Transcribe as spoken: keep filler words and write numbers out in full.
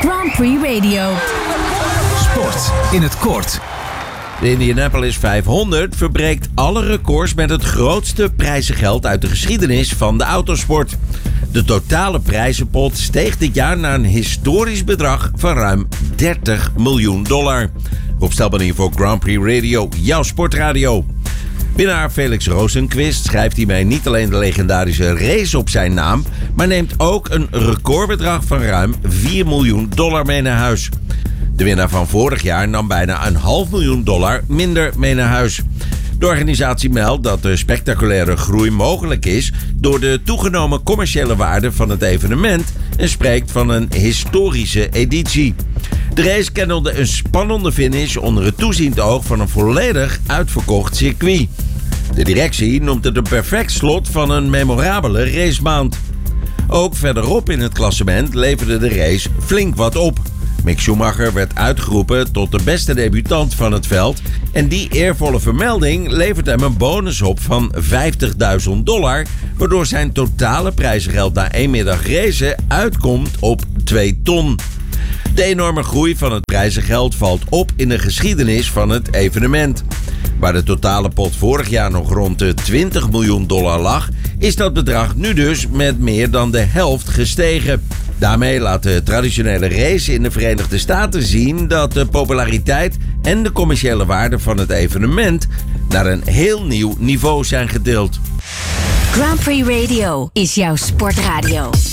Grand Prix Radio. Sport in het kort. De Indianapolis vijfhonderd verbreekt alle records met het grootste prijzengeld uit de geschiedenis van de autosport. De totale prijzenpot steeg dit jaar naar een historisch bedrag van ruim dertig miljoen dollar. Rob Stelman hier voor Grand Prix Radio, jouw sportradio. Winnaar Felix Rosenqvist schrijft hiermee niet alleen de legendarische race op zijn naam, maar neemt ook een recordbedrag van ruim vier miljoen dollar mee naar huis. De winnaar van vorig jaar nam bijna een half miljoen dollar minder mee naar huis. De organisatie meldt dat de spectaculaire groei mogelijk is door de toegenomen commerciële waarde van het evenement en spreekt van een historische editie. De race kennelde een spannende finish onder het toeziend oog van een volledig uitverkocht circuit. De directie noemt het een perfect slot van een memorabele racemaand. Ook verderop in het klassement leverde de race flink wat op. Mick Schumacher werd uitgeroepen tot de beste debutant van het veld en die eervolle vermelding levert hem een bonus op van vijftigduizend dollar, waardoor zijn totale prijzengeld na één middag racen uitkomt op twee ton. De enorme groei van het prijzengeld valt op in de geschiedenis van het evenement. Waar de totale pot vorig jaar nog rond de twintig miljoen dollar lag, is dat bedrag nu dus met meer dan de helft gestegen. Daarmee laat de traditionele race in de Verenigde Staten zien dat de populariteit en de commerciële waarde van het evenement naar een heel nieuw niveau zijn getild. Grand Prix Radio is jouw sportradio.